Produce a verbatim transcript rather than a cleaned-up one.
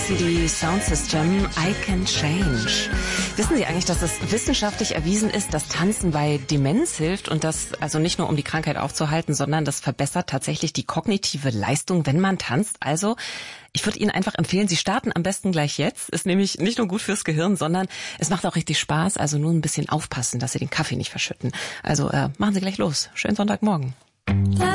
C D Sound System, I Can Change. Wissen Sie eigentlich, dass es wissenschaftlich erwiesen ist, dass Tanzen bei Demenz hilft und das also nicht nur um die Krankheit aufzuhalten, sondern das verbessert tatsächlich die kognitive Leistung, wenn man tanzt? Also ich würde Ihnen einfach empfehlen, Sie starten am besten gleich jetzt. Ist nämlich nicht nur gut fürs Gehirn, sondern es macht auch richtig Spaß. Also nur ein bisschen aufpassen, dass Sie den Kaffee nicht verschütten. Also äh, machen Sie gleich los. Schönen Sonntagmorgen.